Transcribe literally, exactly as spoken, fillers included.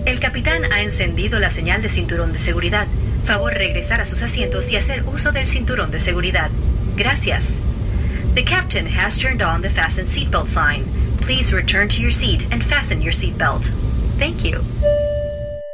El capitán ha encendido la señal de cinturón de seguridad. Favor regresar a sus asientos y hacer uso del cinturón de seguridad. Gracias. The captain has turned on the fasten seatbelt sign. Please return to your seat and fasten your seatbelt. Thank you.